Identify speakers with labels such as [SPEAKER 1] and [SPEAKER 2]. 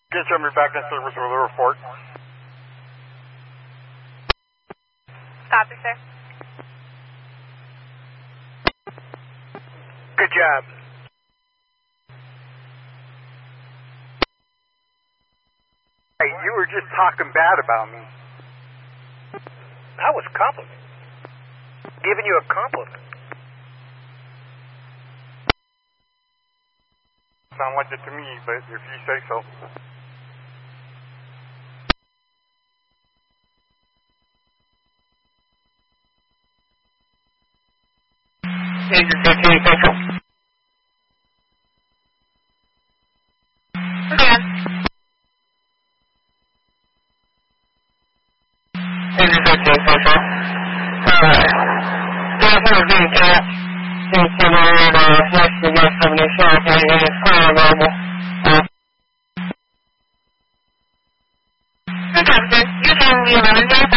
[SPEAKER 1] Get your back in service with a report.
[SPEAKER 2] Copy, sir.
[SPEAKER 1] Good job. Hey, you were just talking bad about me.
[SPEAKER 3] That was a compliment. Giving you a compliment.
[SPEAKER 1] Sound like it to me, but if you say so.
[SPEAKER 4] Agent 15 Central.
[SPEAKER 2] Okay.
[SPEAKER 4] Agent 15 Central. Telephone is being tapped. Please send around next to the 70 South and it's call available.
[SPEAKER 2] Okay, sir. You're telling me 11 days